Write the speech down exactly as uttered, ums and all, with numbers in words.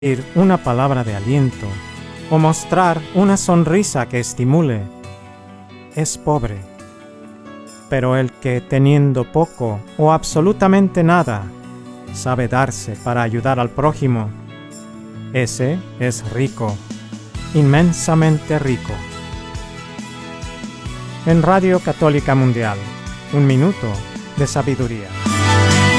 una palabra de aliento o mostrar una sonrisa que estimule, es pobre. Pero el que teniendo poco o absolutamente nada, sabe darse para ayudar al prójimo, ese es rico, inmensamente rico. En Radio Católica Mundial, un minuto de sabiduría.